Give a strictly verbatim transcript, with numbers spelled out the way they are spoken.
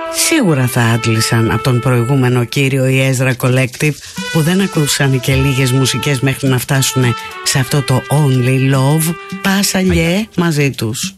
σίγουρα θα άντλησαν από τον προηγούμενο κύριο η Ezra Collective, που δεν ακούσαν και λίγες μουσικές μέχρι να φτάσουν σε αυτό το Only Love, πάσα λιέ μαζί τους.